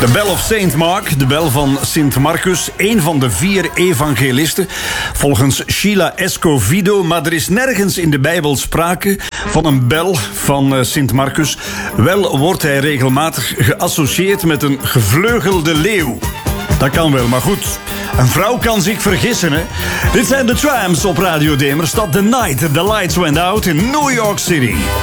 De Bell of Saint Mark, de bel van Sint Marcus, een van de 4 evangelisten, volgens Sheila Escovido. Maar er is nergens in de Bijbel sprake van een bel van Sint Marcus. Wel wordt hij regelmatig geassocieerd met een gevleugelde leeuw. Dat kan wel, maar goed. Een vrouw kan zich vergissen, hè? Dit zijn de Tramps op Radio Demerstad. The night the lights went out in New York City.